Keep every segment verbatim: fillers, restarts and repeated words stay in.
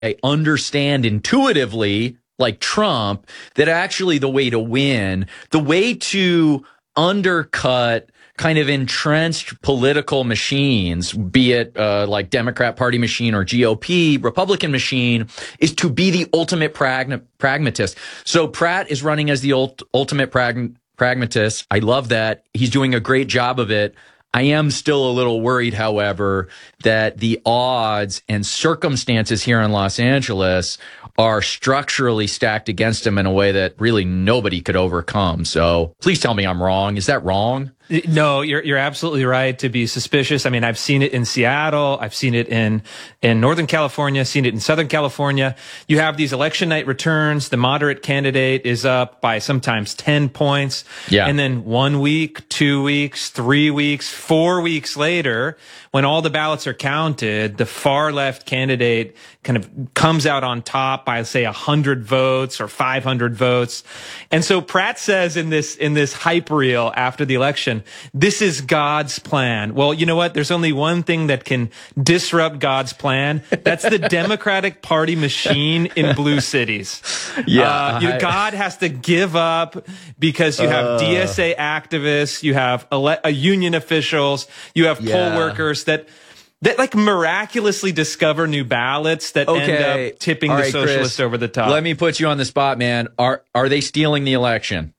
I understand intuitively, like Trump, that actually the way to win, the way to undercut kind of entrenched political machines, be it uh, like Democrat Party machine or G O P Republican machine, is to be the ultimate pragma- pragmatist. So Pratt is running as the ult- ultimate prag- pragmatist. I love that. He's doing a great job of it. I am still a little worried, however, that the odds and circumstances here in Los Angeles are structurally stacked against him in a way that really nobody could overcome. So please tell me I'm wrong. Is that wrong? No, you're you're absolutely right to be suspicious. I mean, I've seen it in Seattle. I've seen it in in Northern California, seen it in Southern California. You have these election night returns. The moderate candidate is up by sometimes ten points. Yeah. And then one week, two weeks, three weeks, four weeks later, when all the ballots are counted, the far left candidate kind of comes out on top by, say, one hundred votes or five hundred votes. And so Pratt says in this in this hype reel after the election, this is God's plan. Well, you know what? There's only one thing that can disrupt God's plan. That's the Democratic Party machine in blue cities. Yeah. Uh, you know, I, God has to give up because you have uh, D S A activists, you have ele- uh, union officials, you have yeah. poll workers that that like miraculously discover new ballots that okay. end up tipping All the right, socialists Chris, over the top. Let me put you on the spot, man. Are are they stealing the election?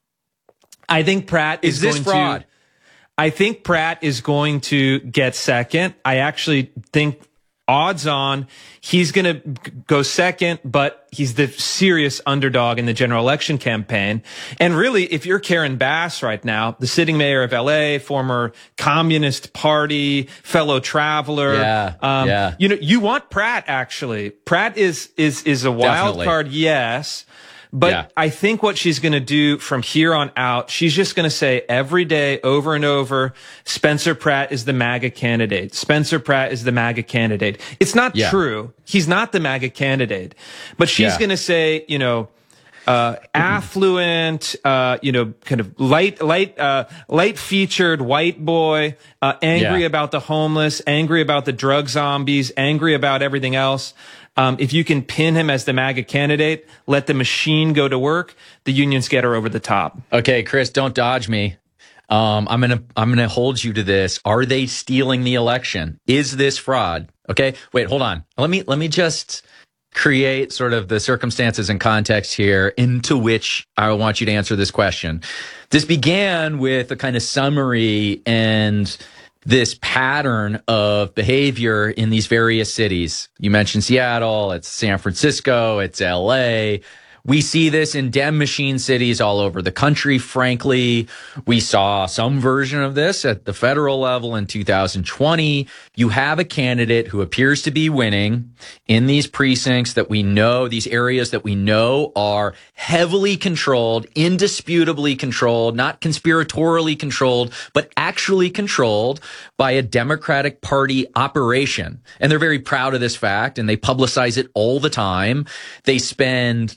I think Pratt is, is this going fraud? to. I think Pratt is going to get second. I actually think odds on he's going to go second, but he's the serious underdog in the general election campaign. And really, if you're Karen Bass right now, the sitting mayor of L A, former Communist Party, fellow traveler, yeah, um, yeah. you know, you want Pratt actually. Pratt is is is a wild Definitely. card, yes. But yeah. I think what she's going to do from here on out, she's just going to say every day over and over, Spencer Pratt is the MAGA candidate. Spencer Pratt is the MAGA candidate. It's not yeah. true. He's not the MAGA candidate. But she's yeah. going to say, you know, uh, affluent, uh, you know, kind of light, light, uh, light featured white boy, uh, angry yeah. about the homeless, angry about the drug zombies, angry about everything else. Um, if you can pin him as the MAGA candidate, let the machine go to work, the unions get her over the top. Okay, Chris, don't dodge me. Um, I'm gonna I'm gonna hold you to this. Are they stealing the election? Is this fraud? Okay, wait, hold on. Let me let me just create sort of the circumstances and context here into which I want you to answer this question. This began with a kind of summary and this pattern of behavior in these various cities. You mentioned Seattle, it's San Francisco, it's L A. We see this in Dem machine cities all over the country, frankly. We saw some version of this at the federal level in two thousand twenty. You have a candidate who appears to be winning in these precincts that we know, these areas that we know are heavily controlled, indisputably controlled, not conspiratorially controlled, but actually controlled by a Democratic Party operation. And they're very proud of this fact, and they publicize it all the time. They spend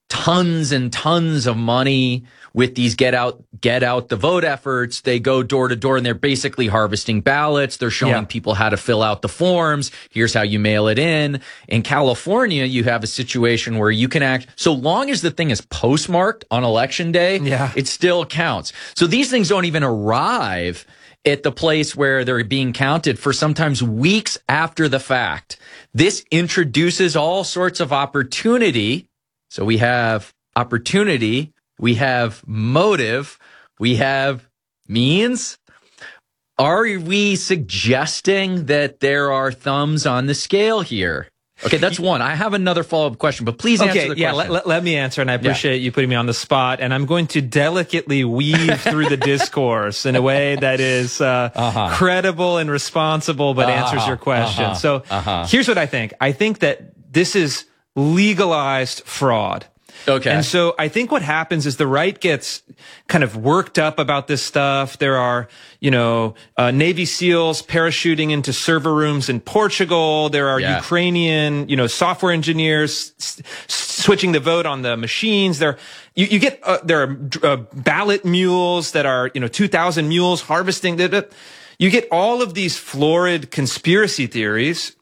tons and tons of money with these get out, get out the vote efforts. They go door to door and they're basically harvesting ballots. They're showing yeah. people how to fill out the forms. Here's how you mail it in. In California, you have a situation where you can act, so long as the thing is postmarked on election day, yeah. it still counts. So these things don't even arrive at the place where they're being counted for sometimes weeks after the fact. This introduces all sorts of opportunity. So we have opportunity, we have motive, we have means. Are we suggesting that there are thumbs on the scale here? Okay, that's one. I have another follow-up question, but please answer okay, the yeah, question. let, let me answer, and I appreciate yeah. you putting me on the spot. And I'm going to delicately weave through the discourse in a way that is uh, uh-huh. credible and responsible, but uh-huh. answers your question. Uh-huh. So uh-huh. here's what I think. I think that this is legalized fraud. Okay. And so I think what happens is the right gets kind of worked up about this stuff. There are, you know, uh, Navy SEALs parachuting into server rooms in Portugal. There are yeah. Ukrainian, you know, software engineers s- switching the vote on the machines. There, you, you get, uh, there are uh, ballot mules that are, you know, two thousand mules harvesting. You get all of these florid conspiracy theories.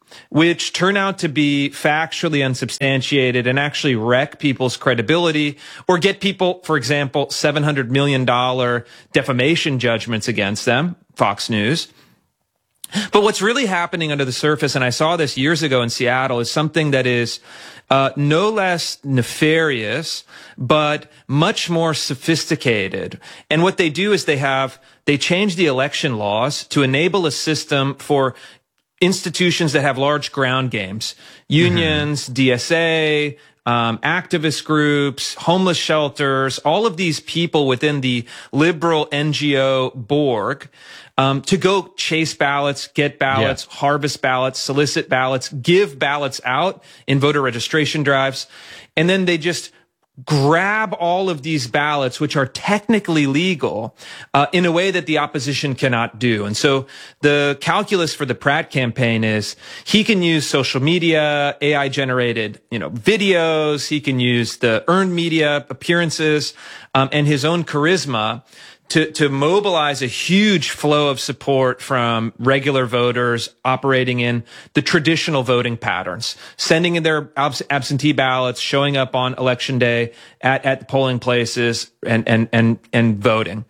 which turn out to be factually unsubstantiated and actually wreck people's credibility or get people, for example, seven hundred million dollars defamation judgments against them, Fox News. But what's really happening under the surface, and I saw this years ago in Seattle, is something that is uh, no less nefarious, but much more sophisticated. And what they do is they have, they change the election laws to enable a system for institutions that have large ground games, unions, mm-hmm. D S A, um, activist groups, homeless shelters, all of these people within the liberal N G O Borg, um, to go chase ballots, get ballots, yeah. harvest ballots, solicit ballots, give ballots out in voter registration drives. And then they just grab all of these ballots, which are technically legal, uh, in a way that the opposition cannot do. And so the calculus for the Pratt campaign is he can use social media, A I generated, you know, videos. He can use the earned media appearances, um, and his own charisma to, to mobilize a huge flow of support from regular voters operating in the traditional voting patterns, sending in their abs- absentee ballots, showing up on election day at, at polling places and, and, and, and voting.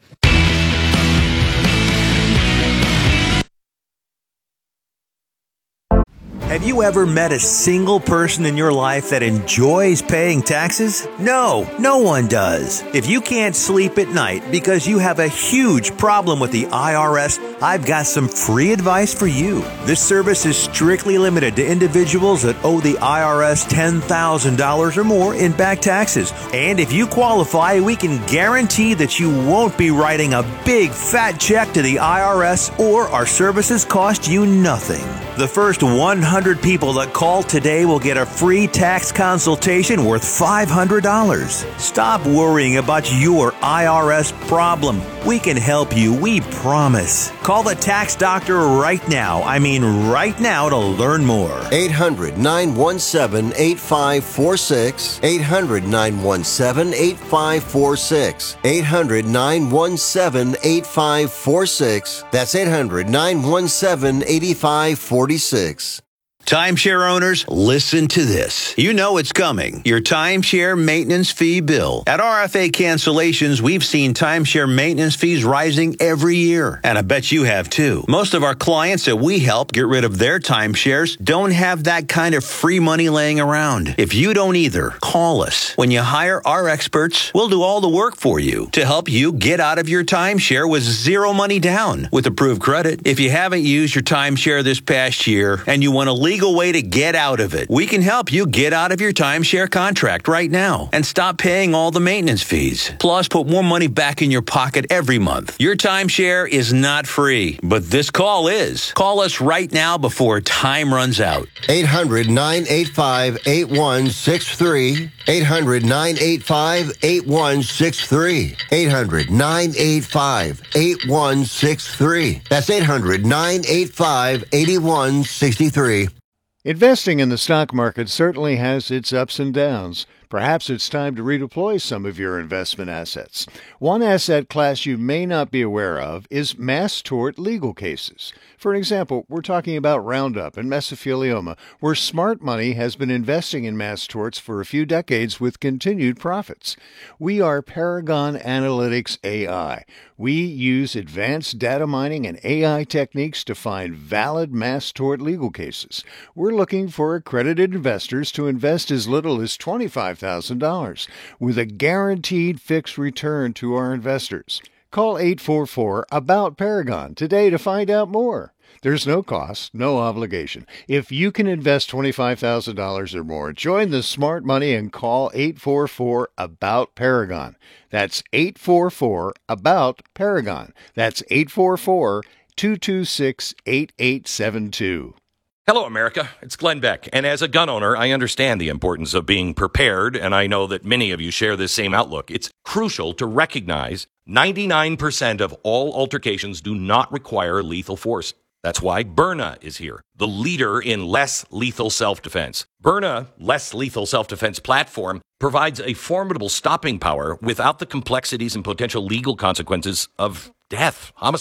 Have you ever met a single person in your life that enjoys paying taxes? No, no one does. If you can't sleep at night because you have a huge problem with the I R S, I've got some free advice for you. This service is strictly limited to individuals that owe the I R S ten thousand dollars or more in back taxes. And if you qualify, we can guarantee that you won't be writing a big fat check to the I R S, or our services cost you nothing. The first one hundred people that call today will get a free tax consultation worth five hundred dollars. Stop worrying about your I R S problem. We can help you, we promise. Call the tax doctor right now. I mean right now to learn more. eight hundred, nine one seven, eight five four six. eight hundred, nine one seven, eight five four six. eight hundred, nine one seven, eight five four six. That's eight hundred, nine one seven, eight five four six. Timeshare owners, listen to this. You know it's coming. Your timeshare maintenance fee bill. At R F A Cancellations, we've seen timeshare maintenance fees rising every year. And I bet you have too. Most of our clients that we help get rid of their timeshares don't have that kind of free money laying around. If you don't either, call us. When you hire our experts, we'll do all the work for you to help you get out of your timeshare with zero money down with approved credit. If you haven't used your timeshare this past year and you want to leave legal way to get out of it. We can help you get out of your timeshare contract right now and stop paying all the maintenance fees. Plus, put more money back in your pocket every month. Your timeshare is not free, but this call is. Call us right now before time runs out. eight hundred, nine eight five, eight one six three. eight hundred, nine eight five, eight one six three. eight hundred, nine eight five, eight one six three. That's eight hundred, nine eight five, eight one six three. Investing in the stock market certainly has its ups and downs. Perhaps it's time to redeploy some of your investment assets. One asset class you may not be aware of is mass tort legal cases. For example, we're talking about Roundup and mesothelioma, where smart money has been investing in mass torts for a few decades with continued profits. We are Paragon Analytics A I. We use advanced data mining and A I techniques to find valid mass tort legal cases. We're looking for accredited investors to invest as little as twenty-five thousand dollars with a guaranteed fixed return to our investors. Call eight four four, ABOUT Paragon today to find out more. There's no cost, no obligation. If you can invest twenty-five thousand dollars or more, join the smart money and call eight four four, ABOUT Paragon. That's eight four four, ABOUT Paragon. That's eight four four, two two six, eight eight seven two. Hello, America. It's Glenn Beck. And as a gun owner, I understand the importance of being prepared, and I know that many of you share this same outlook. It's crucial to recognize ninety-nine percent of all altercations do not require lethal force. That's why Byrna is here, the leader in less lethal self-defense. Byrna, less lethal self-defense platform, provides a formidable stopping power without the complexities and potential legal consequences of death, homicide.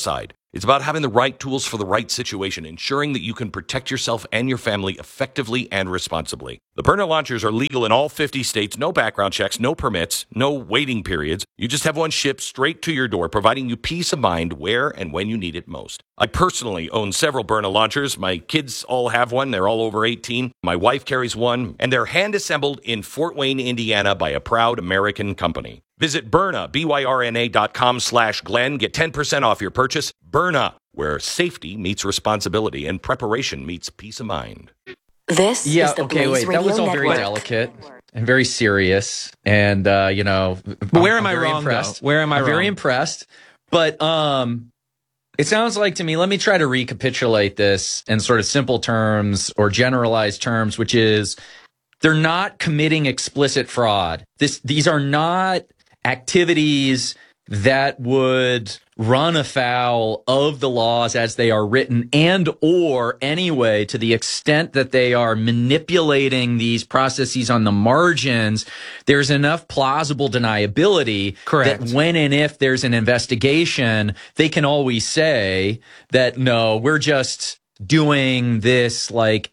It's about having the right tools for the right situation, ensuring that you can protect yourself and your family effectively and responsibly. The Byrna launchers are legal in all fifty states, no background checks, no permits, no waiting periods. You just have one shipped straight to your door, providing you peace of mind where and when you need it most. I personally own several Byrna launchers. My kids all have one. They're all over eighteen. My wife carries one, and they're hand-assembled in Fort Wayne, Indiana by a proud American company. Visit Byrna, B Y R N A dot com slash Glenn. Get ten percent off your purchase. Byrna, where safety meets responsibility and preparation meets peace of mind. This Yeah, is the okay, Blaze wait. That Radio was all very Network. delicate and very serious. And, uh, you know, But where I'm, am I'm I very wrong, impressed. though? Where am I I'm very wrong? impressed. But um, it sounds like to me, let me try to recapitulate this in sort of simple terms or generalized terms, which is they're not committing explicit fraud. This, these are not activities that would run afoul of the laws as they are written, and or anyway, to the extent that they are manipulating these processes on the margins, there's enough plausible deniability Correct. that when and if there's an investigation, they can always say that, no, we're just doing this like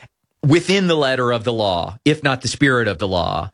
within the letter of the law, if not the spirit of the law.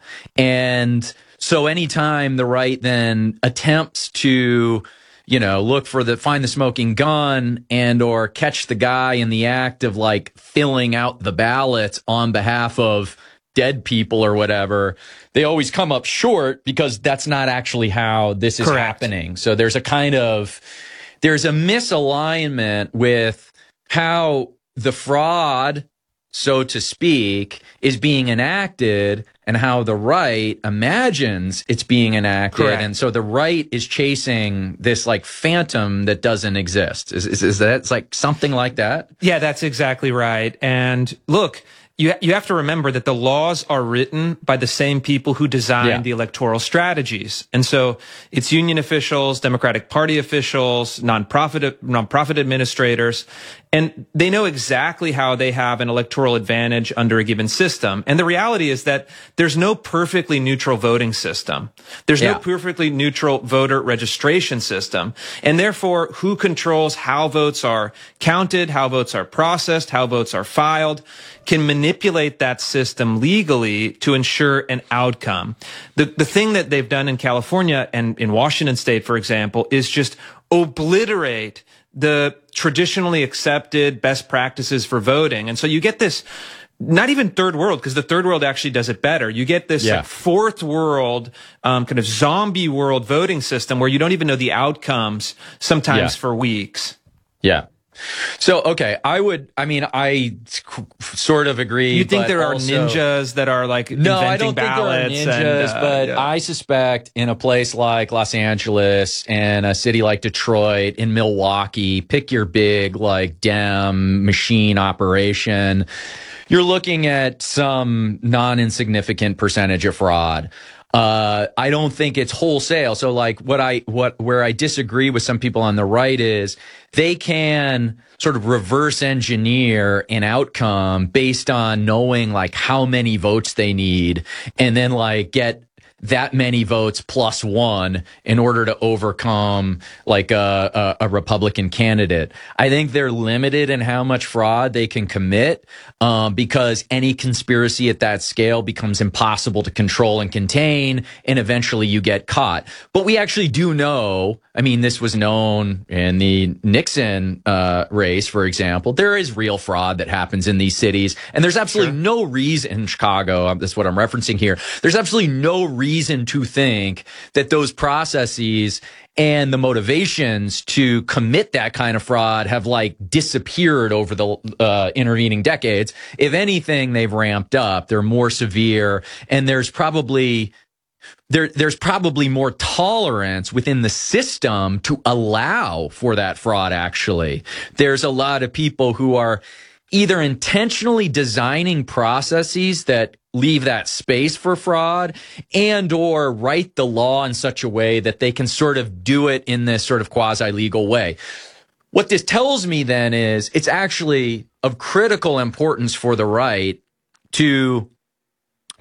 And so anytime the right then attempts to, you know, look for the, find the smoking gun and or catch the guy in the act of like filling out the ballots on behalf of dead people or whatever, they always come up short because that's not actually how this is Correct. happening. So there's a kind of, there's a misalignment with how the fraud, so to speak, is being enacted and how the right imagines it's being enacted. Correct. And so the right is chasing this like phantom that doesn't exist. Is, is, is that it's like something like that? Yeah, that's exactly right. And look, you you have to remember that the laws are written by the same people who designed Yeah. the electoral strategies. And so it's union officials, Democratic Party officials, nonprofit nonprofit administrators, and they know exactly how they have an electoral advantage under a given system. And the reality is that there's no perfectly neutral voting system. There's Yeah. no perfectly neutral voter registration system. And therefore, who controls how votes are counted, how votes are processed, how votes are filed, can manipulate that system legally to ensure an outcome. The the thing that they've done in California and in Washington state, for example, is just obliterate the traditionally accepted best practices for voting. And so you get this, not even third world, because the third world actually does it better. You get this Yeah. like fourth world, um, kind of zombie world voting system where you don't even know the outcomes sometimes Yeah. for weeks. Yeah. So, okay, I would, I mean, I sort of agree. You think but there are also- ninjas that are like No, inventing I don't think there are ballots ninjas, and, uh, but yeah. I suspect in a place like Los Angeles and a city like Detroit, in Milwaukee, pick your big like Dem machine operation, you're looking at some non-insignificant percentage of fraud. Uh, I don't think it's wholesale. So like what I, what, where I disagree with some people on the right is they can sort of reverse engineer an outcome based on knowing like how many votes they need and then like get that many votes plus one in order to overcome like a, a, a Republican candidate. I think they're limited in how much fraud they can commit um, because any conspiracy at that scale becomes impossible to control and contain, and eventually you get caught. But we actually do know, I mean, this was known in the Nixon uh, race, for example, there is real fraud that happens in these cities, and there's absolutely no reason in Chicago, um, that's what I'm referencing here, there's absolutely no reason to think that those processes and the motivations to commit that kind of fraud have like disappeared over the uh, intervening decades. If anything, they've ramped up. They're more severe, and there's probably there there's probably more tolerance within the system to allow for that fraud. Actually, there's a lot of people who are either intentionally designing processes that leave that space for fraud and or write the law in such a way that they can sort of do it in this sort of quasi-legal way. What this tells me then is it's actually of critical importance for the right to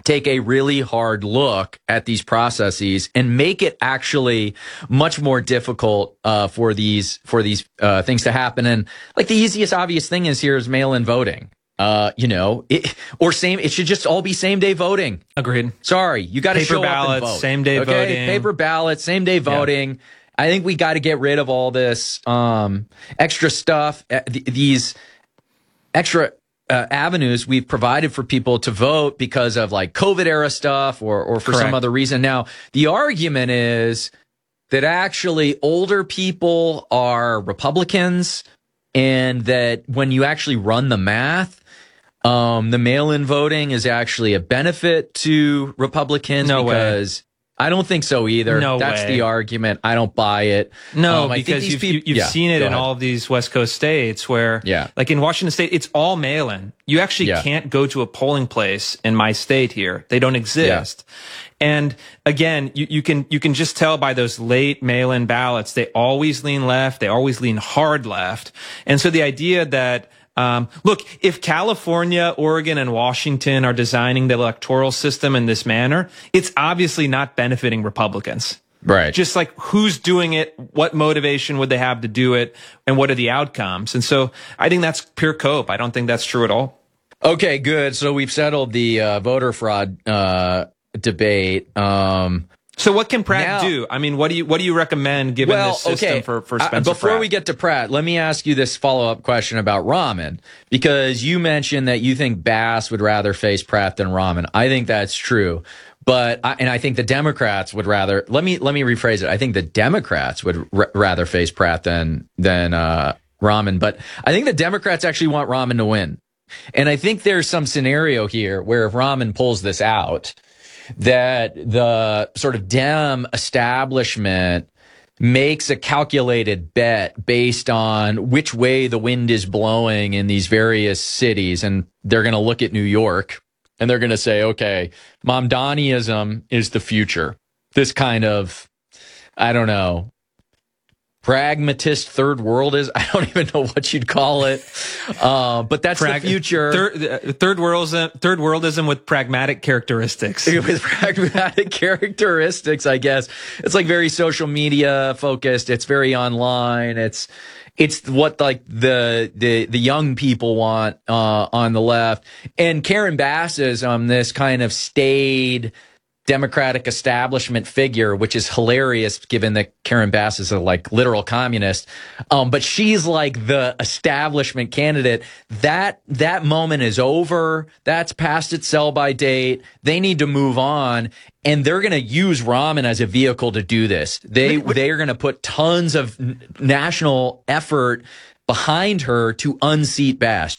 take a really hard look at these processes and make it actually much more difficult uh, for these for these uh, things to happen. And like the easiest obvious thing is here is mail-in voting. Uh, you know, it, or same. It should just all be same day voting. Agreed. Sorry, you got to show ballots, up and vote. Same day okay? voting. Paper ballots, same day voting. Yeah. I think we got to get rid of all this um, extra stuff. Uh, th- these extra. Uh, avenues we've provided for people to vote because of like COVID era stuff or, or for Correct. some other reason. Now, the argument is that actually older people are Republicans and that when you actually run the math, um, the mail-in voting is actually a benefit to Republicans no because way. I don't think so either. No That's way. the argument. I don't buy it. No, um, I because think these you've, people, you've yeah, seen it go in ahead. all of these West Coast states where, Yeah. like in Washington State, it's all mail-in. You actually Yeah. can't go to a polling place in my state here. They don't exist. Yeah. And again, you, you can you can just tell by those late mail-in ballots, they always lean left. They always lean hard left. And so the idea that Um, look, if California, Oregon, and Washington are designing the electoral system in this manner, it's obviously not benefiting Republicans. Right. Just like who's doing it, what motivation would they have to do it, and what are the outcomes? And so I think that's pure cope. I don't think that's true at all. Okay, good. So we've settled the uh, voter fraud uh, debate. Um, So what can Pratt now, do? I mean, what do you what do you recommend given well, this system okay. for, for Uh, Spencer before Pratt? we get to Pratt, let me ask you this follow-up question about Rahman, because you mentioned that you think Bass would rather face Pratt than Rahman. I think that's true. But I, and I think the Democrats would rather let me let me rephrase it. I think the Democrats would r- rather face Pratt than than uh, Rahman. But I think the Democrats actually want Rahman to win. And I think there's some scenario here where if Rahman pulls this out, that the sort of Dem establishment makes a calculated bet based on which way the wind is blowing in these various cities. And they're going to look at New York and they're going to say, okay, Mamdaniism is the future. This kind of, I don't know, pragmatist third world is, I don't even know what you'd call it. Uh, but that's Prag- the future. Third, uh, third worldism, third worldism with pragmatic characteristics. With pragmatic characteristics, I guess. It's like very social media focused. It's very online. It's, it's what like the, the, the young people want, uh, on the left. And Karen Bass is, um, this kind of staid Democratic establishment figure, which is hilarious given that Karen Bass is a like literal communist. Um, but she's like the establishment candidate. That, that moment is over. That's past its sell by date. They need to move on. And they're going to use Rahman as a vehicle to do this. They, they are going to put tons of n- national effort behind her to unseat Bass.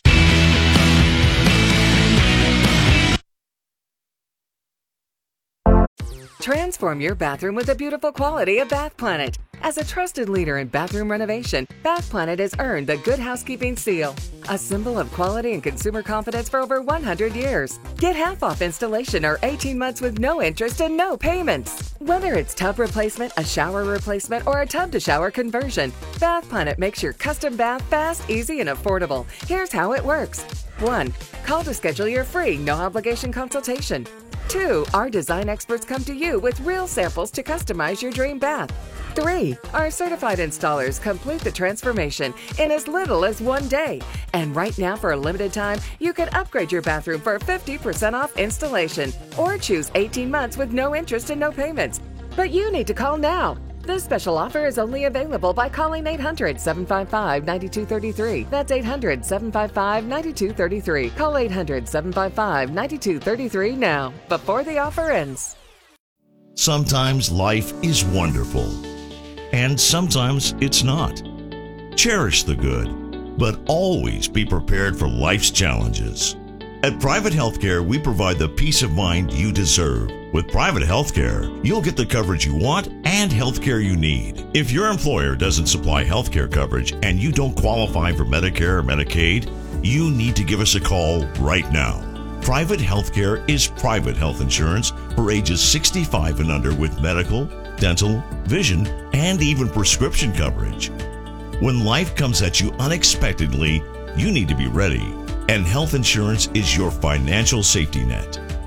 Transform your bathroom with the beautiful quality of Bath Planet. As a trusted leader in bathroom renovation, Bath Planet has earned the Good Housekeeping seal, a symbol of quality and consumer confidence for over one hundred years. Get half off installation or eighteen months with no interest and no payments. Whether it's tub replacement, a shower replacement, or a tub-to-shower conversion, Bath Planet makes your custom bath fast, easy, and affordable. Here's how it works. one. Call to schedule your free, no-obligation consultation. two. Our design experts come to you with real samples to customize your dream bath. three. Our certified installers complete the transformation in as little as one day. And right now, for a limited time, you can upgrade your bathroom for fifty percent off installation or choose eighteen months with no interest and no payments. But you need to call now. This special offer is only available by calling eight hundred, seven five five, nine two three three. That's eight hundred, seven five five, nine two three three. Call eight hundred, seven five five, nine two three three now, before the offer ends. Sometimes life is wonderful, and sometimes it's not. Cherish the good, but always be prepared for life's challenges. At Private Healthcare, we provide the peace of mind you deserve. With Private Healthcare, you'll get the coverage you want and healthcare you need. If your employer doesn't supply healthcare coverage and you don't qualify for Medicare or Medicaid, you need to give us a call right now. Private Healthcare is private health insurance for ages sixty-five and under with medical, dental, vision, and even prescription coverage. When life comes at you unexpectedly, you need to be ready. And health insurance is your financial safety net.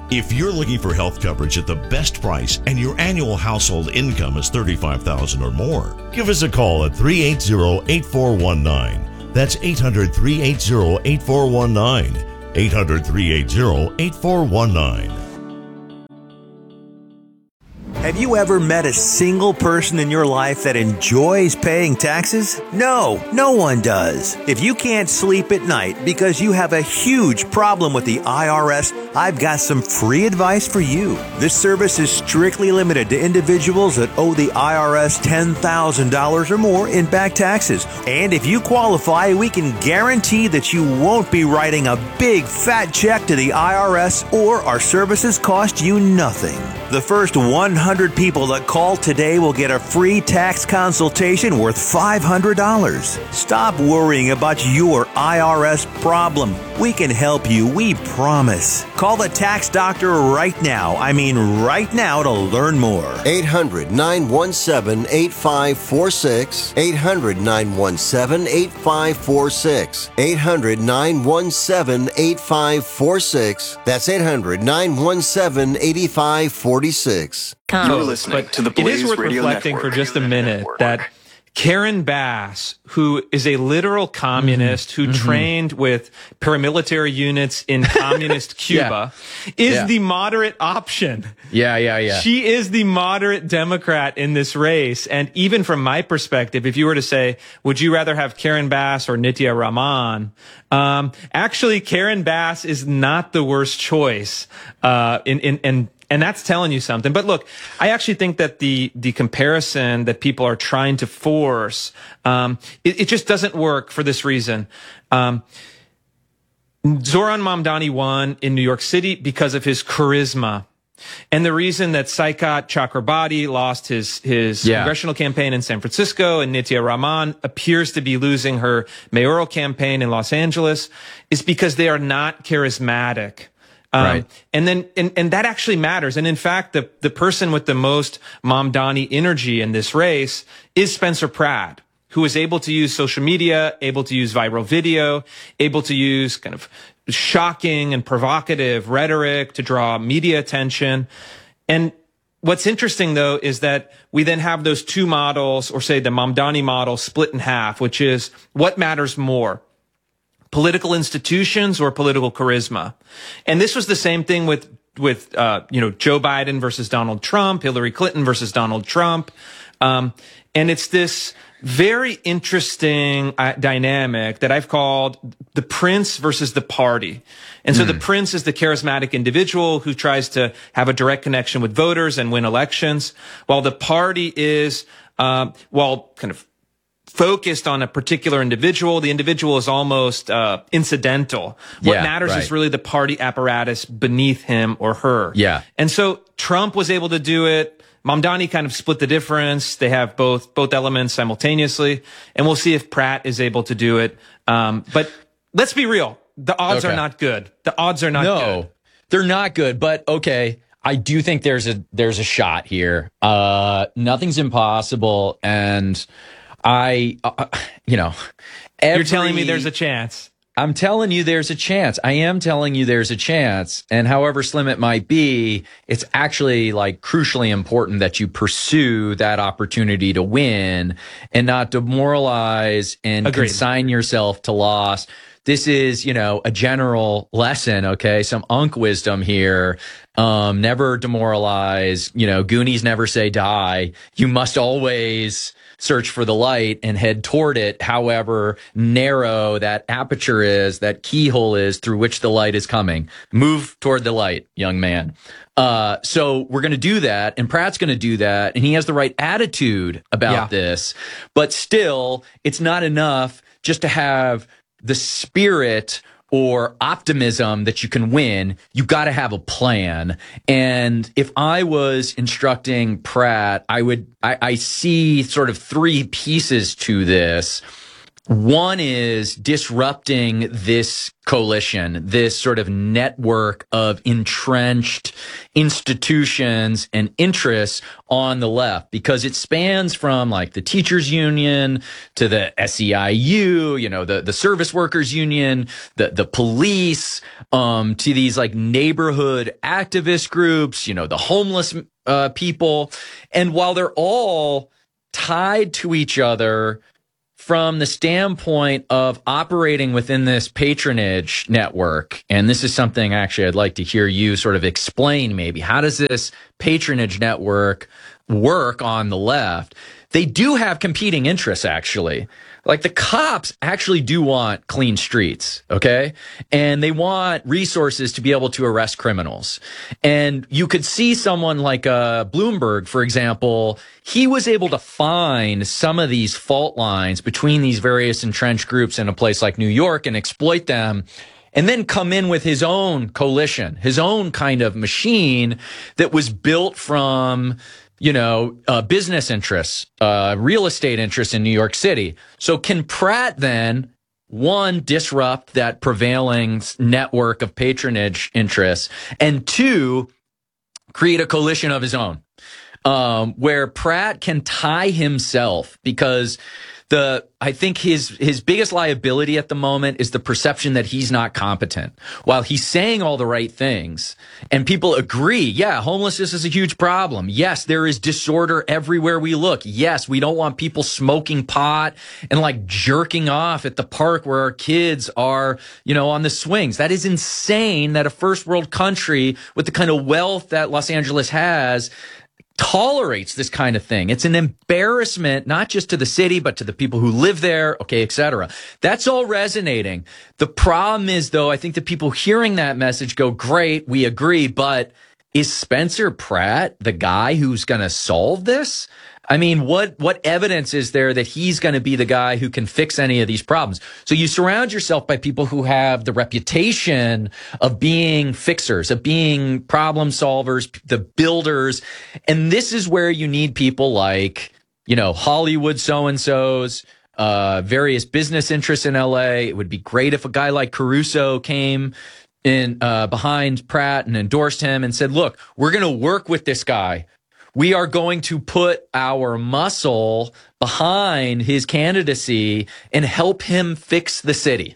If you're looking for health coverage at the best price and your annual household income is thirty-five thousand dollars or more, give us a call at three eight zero, eight four one nine. That's eight hundred, three eight zero, eight four one nine. eight hundred, three eight zero, eight four one nine. Have you ever met a single person in your life that enjoys paying taxes? No, no one does. If you can't sleep at night because you have a huge problem with the I R S, I've got some free advice for you. This service is strictly limited to individuals that owe the I R S ten thousand dollars or more in back taxes. And if you qualify, we can guarantee that you won't be writing a big fat check to the I R S, or our services cost you nothing. The first one hundred people that call today will get a free tax consultation worth five hundred dollars. Stop worrying about your I R S problem. We can help you, we promise. Call the tax doctor right now. I mean right now to learn more. eight hundred, nine one seven, eight five four six. eight hundred, nine one seven, eight five four six. eight hundred, nine one seven, eight five four six. That's eight hundred, nine one seven, eight five four six. You're listening But to the it Blaze is worth Radio reflecting Network. for just a minute that Karen Bass, who is a literal communist Mm-hmm. who mm-hmm. trained with paramilitary units in communist Cuba, yeah. is yeah. the moderate option. Yeah, yeah, yeah. She is the moderate Democrat in this race. And even from my perspective, if you were to say, would you rather have Karen Bass or Nitya Raman? Um, actually, Karen Bass is not the worst choice. Uh, in, in, in, And that's telling you something. But look, I actually think that the the comparison that people are trying to force, um, it, it just doesn't work for this reason. Um, Zoran Mamdani won in New York City because of his charisma. And the reason that Saikat Chakrabarti lost his his yeah. congressional campaign in San Francisco and Nitya Raman appears to be losing her mayoral campaign in Los Angeles is because they are not charismatic. Um, right. And then, and, and that actually matters. And in fact, the, the person with the most Mamdani energy in this race is Spencer Pratt, who is able to use social media, able to use viral video, able to use kind of shocking and provocative rhetoric to draw media attention. And what's interesting, though, is that we then have those two models, or say the Mamdani model, split in half, which is what matters more? Political institutions or political charisma? And this was the same thing with, with, uh, you know, Joe Biden versus Donald Trump, Hillary Clinton versus Donald Trump. Um, and it's this very interesting uh, dynamic that I've called the prince versus the party. And so mm. the prince is the charismatic individual who tries to have a direct connection with voters and win elections, while the party is, uh, well, kind of focused on a particular individual. The individual is almost uh, incidental. What yeah, matters right. is really the party apparatus beneath him or her. Yeah. And so Trump was able to do it. Mamdani kind of split the difference. They have both both elements simultaneously, and we'll see if Pratt is able to do it. Um, but let's be real. The odds okay. are not good. The odds are not no, good. No, they're not good. But okay, I do think there's a there's a shot here. Uh, nothing's impossible, and I, uh, you know, every, you're telling me there's a chance. I'm telling you there's a chance. I am telling you there's a chance. And however slim it might be, it's actually like crucially important that you pursue that opportunity to win and not demoralize and Agreed. consign yourself to loss. This is, you know, a general lesson, okay? Some Unk wisdom here. Um, never demoralize, you know, Goonies never say die. You must always search for the light and head toward it, however narrow that aperture is, that keyhole is through which the light is coming. Move toward the light, young man. Uh, so we're going to do that, and Pratt's going to do that, and he has the right attitude about yeah. this. But still, it's not enough just to have the spirit or optimism that you can win. You got to have a plan. And if I was instructing Pratt, I would, I, I see sort of three pieces to this. One is disrupting this coalition, this sort of network of entrenched institutions and interests on the left, because it spans from like the teachers union to the S E I U, you know, the, the service workers union, the, the police, um, to these like neighborhood activist groups, you know, the homeless, uh, people. And while they're all tied to each other from the standpoint of operating within this patronage network, and this is something actually I'd like to hear you sort of explain maybe. How does this patronage network work on the left? They do have competing interests, actually. Like the cops actually do want clean streets, okay? And they want resources to be able to arrest criminals. And you could see someone like uh, Bloomberg, for example, he was able to find some of these fault lines between these various entrenched groups in a place like New York and exploit them, and then come in with his own coalition, his own kind of machine that was built from, you know, uh, business interests, uh, real estate interests in New York City. So can Pratt then, one, disrupt that prevailing network of patronage interests, and two, create a coalition of his own, um, where Pratt can tie himself, because the, I think his, his biggest liability at the moment is the perception that he's not competent. While he's saying all the right things and people agree, yeah, homelessness is a huge problem. Yes, there is disorder everywhere we look. Yes, we don't want people smoking pot and like jerking off at the park where our kids are, you know, on the swings. That is insane that a first world country with the kind of wealth that Los Angeles has tolerates this kind of thing. It's an embarrassment, not just to the city, but to the people who live there, okay, et cetera. That's all resonating. The problem is, though, I think the people hearing that message go, great, we agree, but is Spencer Pratt the guy who's going to solve this? I mean, what, what evidence is there that he's going to be the guy who can fix any of these problems? So you surround yourself by people who have the reputation of being fixers, of being problem solvers, the builders. And this is where you need people like, you know, Hollywood so-and-sos, uh, various business interests in L A. It would be great if a guy like Caruso came in, uh, behind Pratt and endorsed him and said, look, we're going to work with this guy. We are going to put our muscle behind his candidacy and help him fix the city.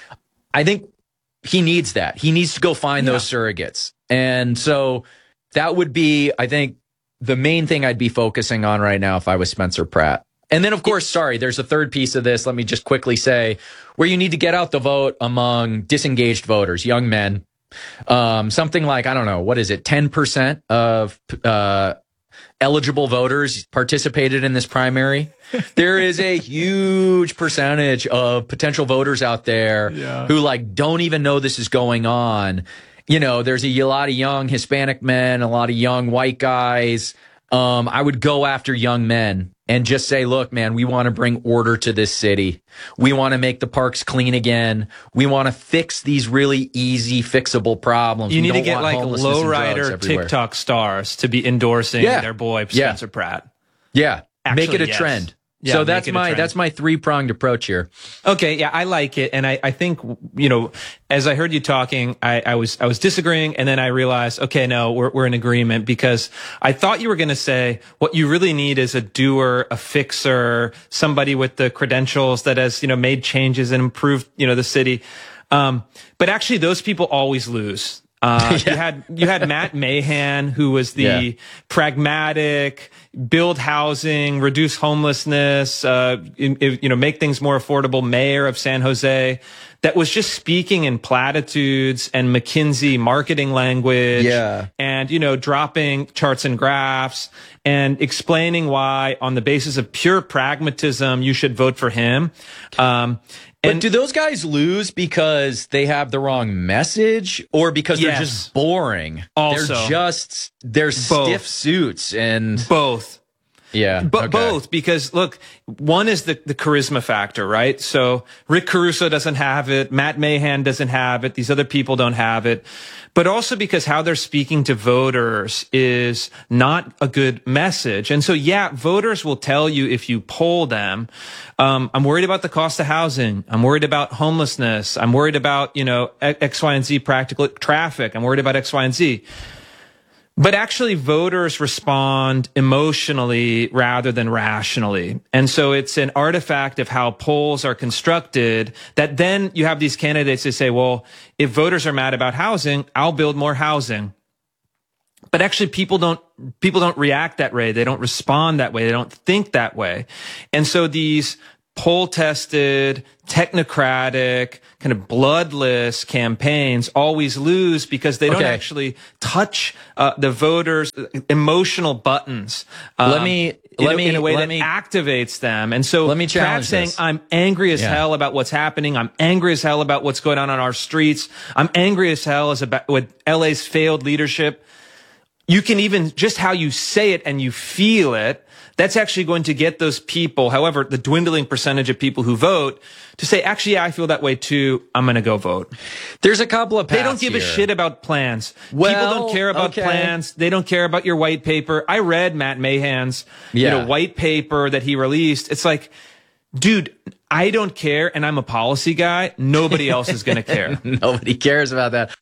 I think he needs that. He needs to go find yeah. those surrogates. And so that would be, I think, the main thing I'd be focusing on right now if I was Spencer Pratt. And then, of course, sorry, there's a third piece of this. Let me just quickly say, where you need to get out the vote among disengaged voters, young men. Um, something like, I don't know, what is it, ten percent of uh eligible voters participated in this primary. There is a huge percentage of potential voters out there yeah. who like don't even know this is going on. You know, there's a lot of young Hispanic men, a lot of young white guys. Um, I would go after young men and just say, look, man, we want to bring order to this city. We want to make the parks clean again. We want to fix these really easy, fixable problems. You we need to get like lowrider TikTok stars to be endorsing yeah. their boy, Spencer yeah. Pratt. Yeah. Actually, make it a yes. trend. Yeah, so that's my that's my three pronged approach here. Okay, yeah, I like it, and I, I think, you know, as I heard you talking, I, I was I was disagreeing, and then I realized, okay, no, we're we're in agreement, because I thought you were going to say what you really need is a doer, a fixer, somebody with the credentials that has, you know, made changes and improved, you know, the city. Um, but actually, those people always lose. Uh, yeah. you had, you had Matt Mahan, who was the yeah. pragmatic, build housing, reduce homelessness, uh, in, in, you know, make things more affordable mayor of San Jose, that was just speaking in platitudes and McKinsey marketing language. Yeah. And, you know, dropping charts and graphs and explaining why on the basis of pure pragmatism, you should vote for him. Um, But and, do those guys lose because they have the wrong message, or because yes. they're just boring? Also, they're just they're both. stiff suits and both. Yeah. But okay. both, because look, one is the, the charisma factor, right? So Rick Caruso doesn't have it. Matt Mahan doesn't have it. These other people don't have it. But also because how they're speaking to voters is not a good message. And so, yeah, voters will tell you if you poll them, um, I'm worried about the cost of housing. I'm worried about homelessness. I'm worried about, you know, X, Y, and Z practical traffic. I'm worried about X, Y, and Z. But actually, voters respond emotionally rather than rationally. And so it's an artifact of how polls are constructed that then you have these candidates that say, well, if voters are mad about housing, I'll build more housing. But actually, people don't people don't react that way. They don't respond that way. They don't think that way. And so these poll-tested, technocratic, kind of bloodless campaigns always lose because they don't okay. actually touch uh, the voters' emotional buttons. Um, let me let let me me in a way let that me, activates them. And so let me challenge Trapp's saying, this. I'm angry as yeah. hell about what's happening. I'm angry as hell about what's going on on our streets. I'm angry as hell as about with L A's failed leadership. You can even just how you say it and you feel it. That's actually going to get those people, however, the dwindling percentage of people who vote, to say, actually, yeah, I feel that way too. I'm going to go vote. There's a couple of paths They don't give here. a shit about plans. Well, people don't care about okay. plans. They don't care about your white paper. I read Matt Mahan's yeah. you know, white paper that he released. It's like, dude, I don't care, and I'm a policy guy. Nobody else is going to care. Nobody cares about that.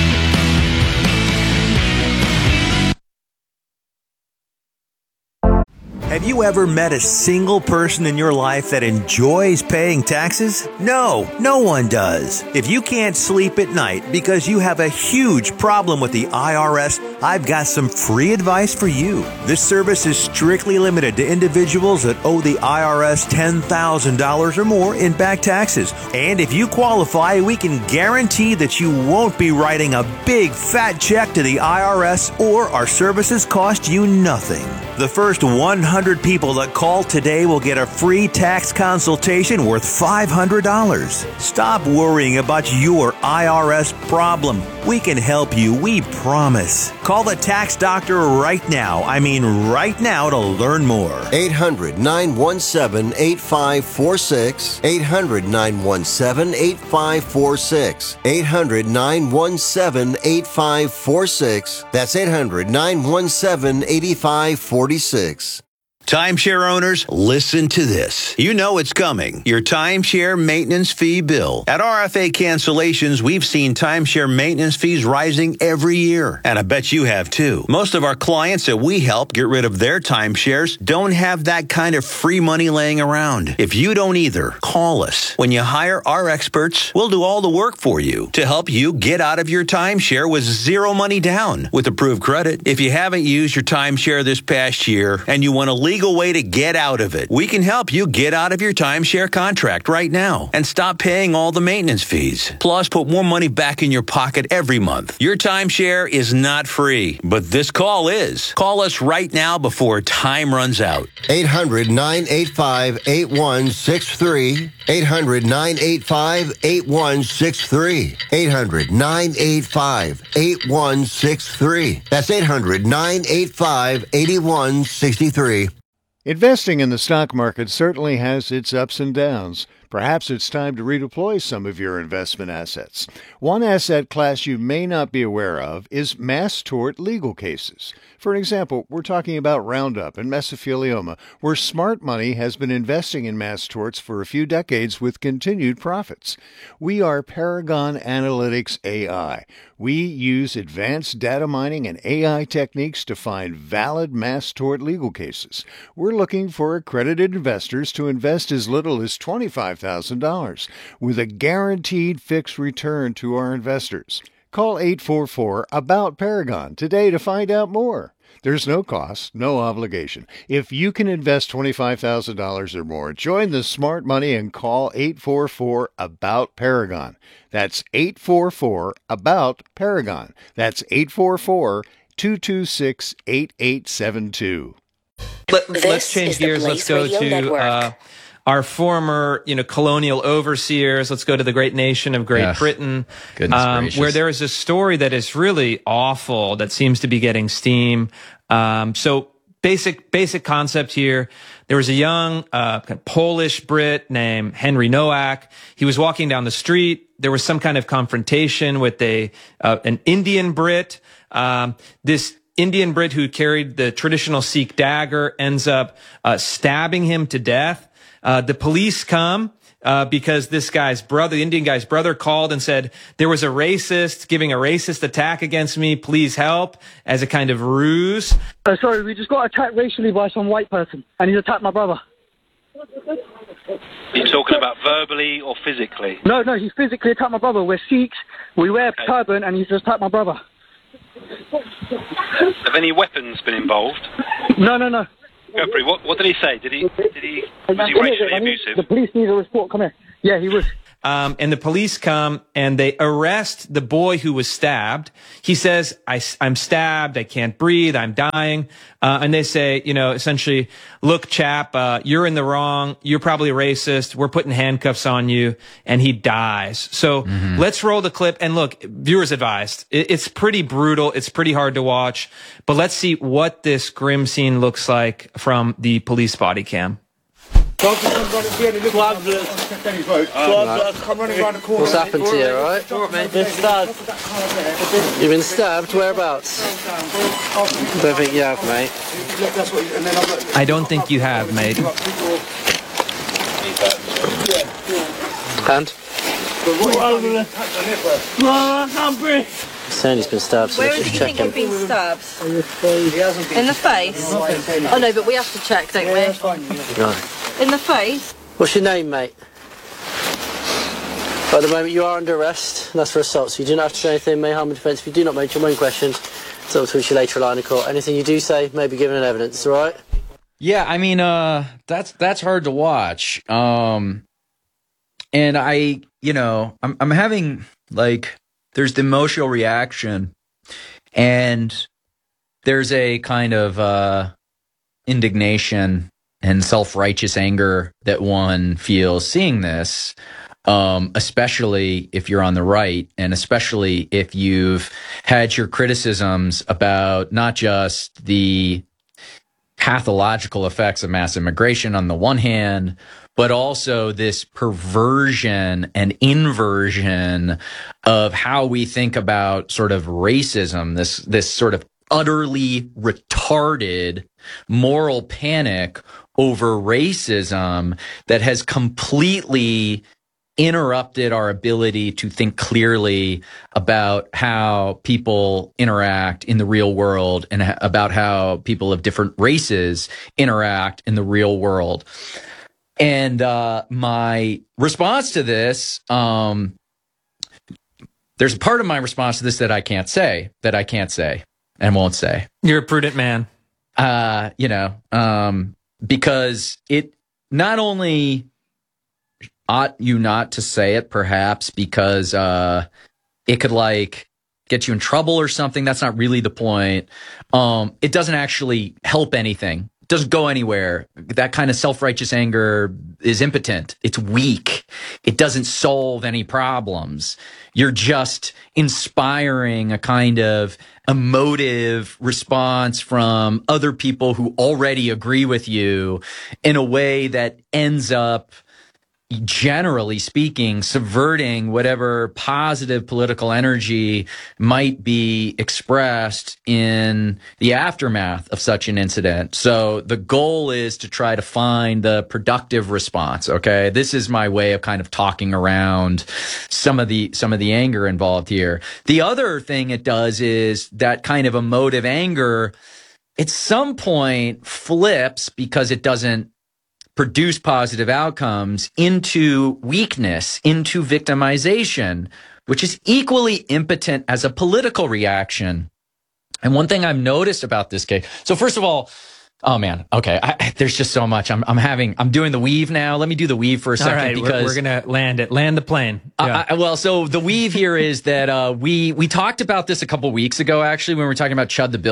Have you ever met a single person in your life that enjoys paying taxes? No, no one does. If you can't sleep at night because you have a huge problem with the I R S, I've got some free advice for you. This service is strictly limited to individuals that owe the I R S ten thousand dollars or more in back taxes. And if you qualify, we can guarantee that you won't be writing a big fat check to the I R S, or our services cost you nothing. The first one hundred people that call today will get a free tax consultation worth five hundred dollars. Stop worrying about your I R S problem. We can help you, we promise. Call the tax doctor right now. I mean right now to learn more. eight hundred, nine one seven, eight five four six. eight hundred, nine one seven, eight five four six. eight hundred, nine one seven, eight five four six. That's eight hundred, nine one seven, eight five four six. Timeshare owners, listen to this. You know it's coming. Your timeshare maintenance fee bill. At R F A Cancellations, we've seen timeshare maintenance fees rising every year. And I bet you have too. Most of our clients that we help get rid of their timeshares don't have that kind of free money laying around. If you don't either, call us. When you hire our experts, we'll do all the work for you to help you get out of your timeshare with zero money down with approved credit. If you haven't used your timeshare this past year and you want to leave legal way to get out of it. We can help you get out of your timeshare contract right now and stop paying all the maintenance fees. Plus, put more money back in your pocket every month. Your timeshare is not free, but this call is. Call us right now before time runs out. eight hundred, nine eight five, eight one six three. eight hundred, nine eight five, eight one six three. eight hundred, nine eight five, eight one six three. That's eight hundred, nine eight five, eight one six three. Investing in the stock market certainly has its ups and downs. Perhaps it's time to redeploy some of your investment assets. One asset class you may not be aware of is mass tort legal cases. For example, we're talking about Roundup and mesothelioma, where smart money has been investing in mass torts for a few decades with continued profits. We are Paragon Analytics A I. We use advanced data mining and A I techniques to find valid mass tort legal cases. We're looking for accredited investors to invest as little as twenty-five thousand dollars with a guaranteed fixed return to our investors. Call eight four four, A B O U T, Paragon today to find out more. There's no cost, no obligation. If you can invest twenty-five thousand dollars or more, join the smart money and call eight four four, A B O U T, Paragon. That's eight four four, A B O U T, Paragon. That's eight four four, two two six, eight eight seven two. Let, let's change gears. Let's go to uh, our former, you know, colonial overseers. Let's go to the great nation of Great Ugh, Britain, goodness um, gracious. where there is a story that is really awful that seems to be getting steam. Um, so basic basic concept here. There was a young uh, Polish Brit named Henry Nowak. He was walking down the street. There was some kind of confrontation with a uh, an Indian Brit. Um, this Indian Brit who carried the traditional Sikh dagger ends up uh, stabbing him to death. Uh, the police come. Uh, because this guy's brother, the Indian guy's brother, called and said there was a racist giving a racist attack against me. Please help, as a kind of ruse. Uh, sorry, we just got attacked racially by some white person, and he's attacked my brother. You're talking about verbally or physically? No, no, he's physically attacked my brother. We're Sikhs, we wear okay. turban, and he's just attacked my brother. Have any weapons been involved? No, no, no. Godfrey, what, what did he say? Did he, did he, was he racially abusive? The police need a report. Come here. Yeah, he was. Um, and the police come and they arrest the boy who was stabbed. He says, I, I'm stabbed. I can't breathe. I'm dying. Uh, and they say, you know, essentially, look, chap, uh, you're in the wrong. You're probably racist. We're putting handcuffs on you. And he dies. So mm-hmm. let's roll the clip. And look, viewers advised. It, it's pretty brutal. It's pretty hard to watch. But let's see what this grim scene looks like from the police body cam. What's happened to you, alright? Been stabbed. You've been stabbed? Whereabouts? I don't think you have, mate. I don't think you have, mate. Hand? I can't breathe. Saying he's been stabbed, so Where let's do just you check think him. you've been stabbed? In the face? Oh no, but we have to check, don't we? Right. In the face? What's your name, mate? At the moment, you are under arrest, and that's for assault, so you do not have to say anything, may harm in defence. If you do not mention one question, so I'll talk to you later line of court. Anything you do say may be given in evidence, all right? Yeah, I mean, uh, that's that's hard to watch. Um, and I, you know, I'm I'm having, like, there's the emotional reaction, and there's a kind of uh, indignation and self-righteous anger that one feels seeing this, um, especially if you're on the right, and especially if you've had your criticisms about not just the pathological effects of mass immigration on the one hand, but also this perversion and inversion of how we think about sort of racism, this this sort of utterly retarded moral panic over racism that has completely interrupted our ability to think clearly about how people interact in the real world and ha- about how people of different races interact in the real world. And uh, my response to this, um, there's a part of my response to this that I can't say, that I can't say and won't say. You're a prudent man. Uh, you know, um, because it not only ought you not to say it, perhaps because uh, it could like get you in trouble or something. That's not really the point. Um, it doesn't actually help anything. It doesn't go anywhere. That kind of self-righteous anger is impotent. It's weak. It doesn't solve any problems. You're just inspiring a kind of emotive response from other people who already agree with you in a way that ends up, generally speaking, subverting whatever positive political energy might be expressed in the aftermath of such an incident. So the goal is to try to find the productive response. Okay. This is my way of kind of talking around some of the, some of the anger involved here. The other thing it does is that kind of emotive anger at some point flips because it doesn't produce positive outcomes into weakness, into victimization, which is equally impotent as a political reaction. And one thing I've noticed about this case, so first of all, oh man, okay, I, there's just so much. I'm, I'm having, I'm doing the weave now. Let me do the weave for a second. All right, because we're, we're gonna land it, land the plane. Yeah. I, I, well, so the weave here is that uh, we we talked about this a couple weeks ago, actually, when we were talking about Chud the Builder.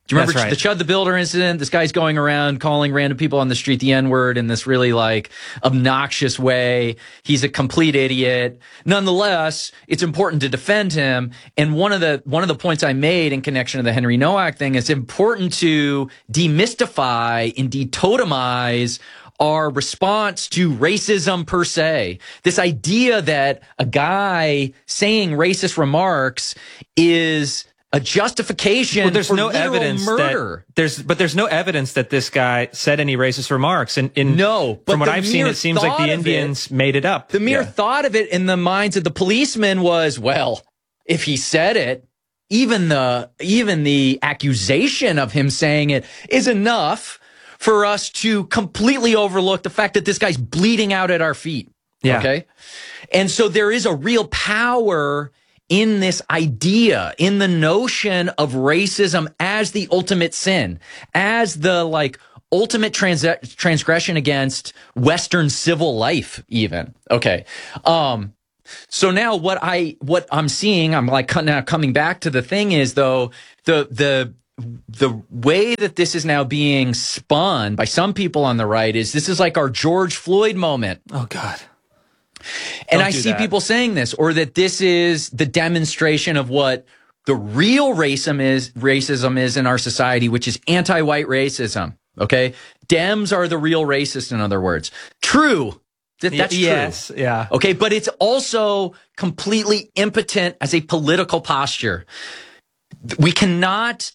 Do you remember That's right. the Chud the Builder incident? This guy's going around calling random people on the street the N-word in this really like obnoxious way. He's a complete idiot. Nonetheless, it's important to defend him. And one of the one of the points I made in connection to the Henry Nowak thing is important to demystify and detotemize our response to racism per se. This idea that a guy saying racist remarks is a justification well, there's for no literal evidence murder. That there's, but there's no evidence that this guy said any racist remarks. And in, no, but from what the I've seen, mere it seems like thought the of Indians it- made it up. The mere Yeah. thought of it in the minds of the policemen was, well, if he said it, even the even the accusation of him saying it is enough for us to completely overlook the fact that this guy's bleeding out at our feet. Yeah. Okay. And so there is a real power in this idea, in the notion of racism as the ultimate sin, as the like ultimate trans- transgression against Western civil life, even. Okay. Um, so now what I, what I'm seeing, I'm like now coming back to the thing is though, the, the, the way that this is now being spun by some people on the right is this is like our George Floyd moment. Oh God. And Don't I do see that. people saying this, or that this is the demonstration of what the real racism is, racism is in our society, which is anti-white racism. Okay. Dems are the real racist, in other words. True. That, that's Y- yes, true. yeah. Okay. But it's also completely impotent as a political posture. We cannot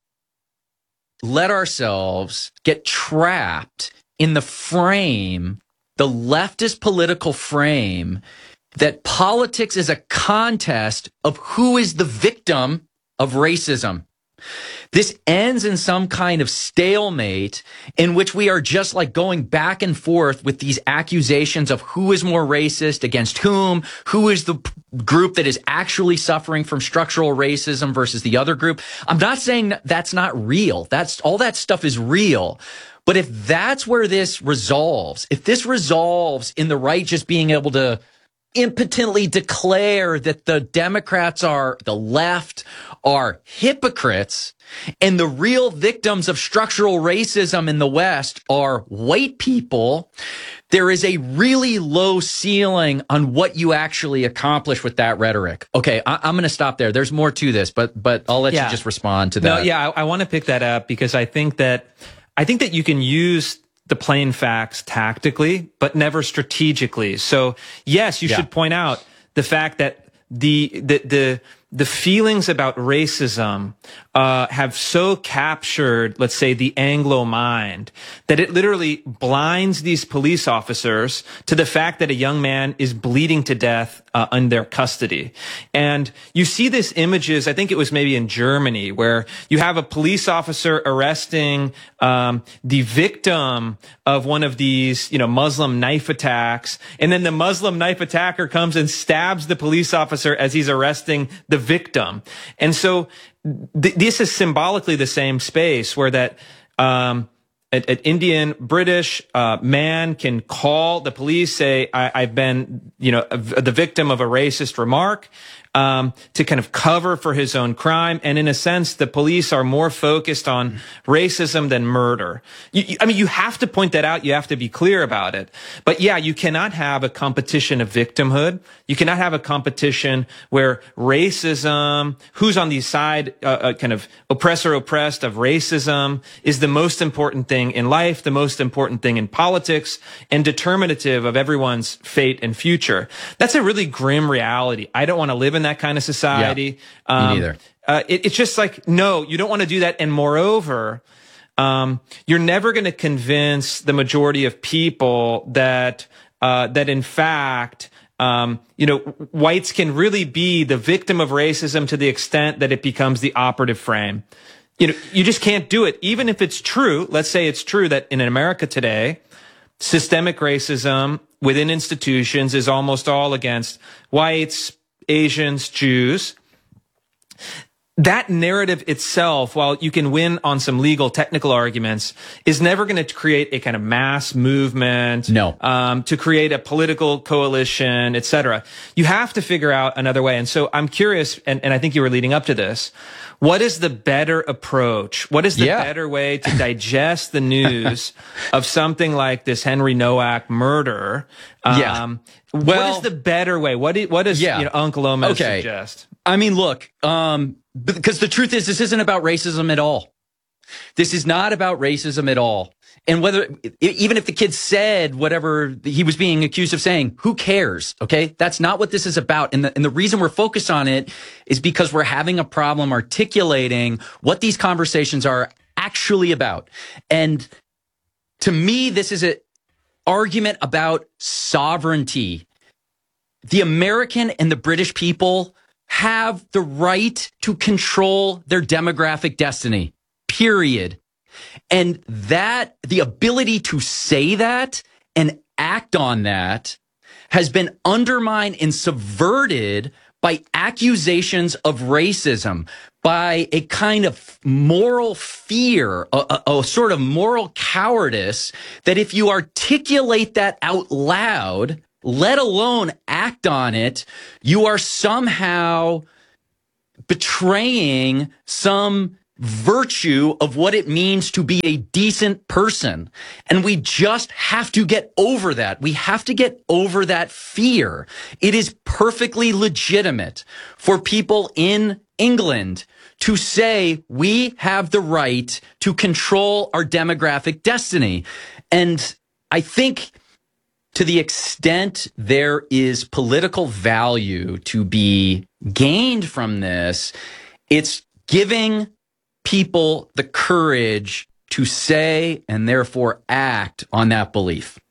let ourselves get trapped in the frame, the leftist political frame, that politics is a contest of who is the victim of racism. This ends in some kind of stalemate in which we are just like going back and forth with these accusations of who is more racist against whom, who is the p- group that is actually suffering from structural racism versus the other group. I'm not saying that that's not real. That's all that stuff is real. But if that's where this resolves, if this resolves in the right just being able to impotently declare that the Democrats are, the left are hypocrites, and the real victims of structural racism in the West are white people, there is a really low ceiling on what you actually accomplish with that rhetoric. Okay, I, I'm going to stop there. There's more to this, but but I'll let Yeah. you just respond to that. No, yeah, I, I want to pick that up because I think that I think that you can use the plain facts tactically, but never strategically. So yes, you Yeah. should point out the fact that the the the the feelings about racism uh, have so captured, let's say, the Anglo mind that it literally blinds these police officers to the fact that a young man is bleeding to death uh, in their custody. And you see this images, I think it was maybe in Germany, where you have a police officer arresting um, the victim of one of these, you know, Muslim knife attacks, and then the Muslim knife attacker comes and stabs the police officer as he's arresting the victim. And so th- this is symbolically the same space where that um, an, an Indian British uh, man can call the police, say, I, I've been, you know, a, the victim of a racist remark, um, to kind of cover for his own crime. And in a sense, the police are more focused on racism than murder. You, you, I mean, you have to point that out. You have to be clear about it. But yeah, you cannot have a competition of victimhood. You cannot have a competition where racism, who's on the side, uh, uh, kind of oppressor oppressed of racism, is the most important thing in life, the most important thing in politics, and determinative of everyone's fate and future. That's a really grim reality. I don't want to live in that kind of society. Yeah, me neither. Uh, it, it's just like, no, you don't want to do that. And moreover, um, you're never going to convince the majority of people that, uh, that in fact, um, you know, whites can really be the victim of racism to the extent that it becomes the operative frame. You know, you just can't do it. Even if it's true, let's say it's true that in America today, systemic racism within institutions is almost all against whites, Asians, Jews. that narrative itself, while you can win on some legal technical arguments, is never going to create a kind of mass movement. No. Um, to create a political coalition, et cetera. You have to figure out another way. And so I'm curious, and, and I think you were leading up to this. What is the better approach? What is the yeah. better way to digest the news of something like this Henry Nowak murder? Um, yeah. Well, what is the better way? What do, what does yeah. you know, Uncle Lomez okay. suggest? I mean, look, um, because the truth is, this isn't about racism at all. This is not about racism at all. And whether, even if the kid said whatever he was being accused of saying, who cares? Okay. That's not what this is about. And the, and the reason we're focused on it is because we're having a problem articulating what these conversations are actually about. And to me, this is an argument about sovereignty. The American and the British people have the right to control their demographic destiny, period. And that, the ability to say that and act on that has been undermined and subverted by accusations of racism, by a kind of moral fear, a, a, a sort of moral cowardice that if you articulate that out loud, let alone act on it, you are somehow betraying some virtue of what it means to be a decent person. And we just have to get over that. We have to get over that fear. It is perfectly legitimate for people in England to say we have the right to control our demographic destiny. And I think to the extent there is political value to be gained from this, it's giving people the courage to say and therefore act on that belief.